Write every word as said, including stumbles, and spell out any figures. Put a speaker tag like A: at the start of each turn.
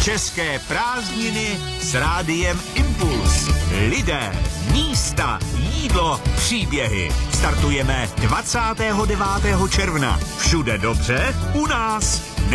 A: České prázdniny s rádiem Impuls. Lidé, místa, jídlo, příběhy. Startujeme dvacátého devátého června. Všude dobře, u nás